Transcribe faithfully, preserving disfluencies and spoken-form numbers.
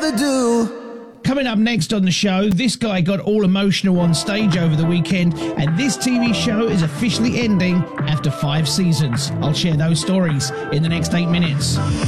ever do. Coming up next on the show, this guy got all emotional on stage over the weekend, and this T V show is officially ending after five seasons. I'll share those stories in the next eight minutes.